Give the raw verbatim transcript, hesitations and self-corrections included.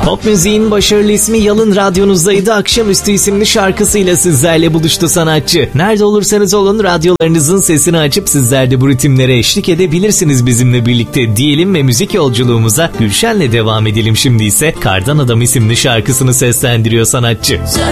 Pop müziğin başarılı ismi Yalın radyonuzdaydı. Akşamüstü isimli şarkısıyla sizlerle buluştu sanatçı. Nerede olursanız olun radyolarınızın sesini açıp sizler de bu ritimlere eşlik edebilirsiniz bizimle birlikte diyelim ve müzik yolculuğumuza Gülşen'le devam edelim. Şimdi ise Kardan Adam isimli şarkısını seslendiriyor sanatçı. Sen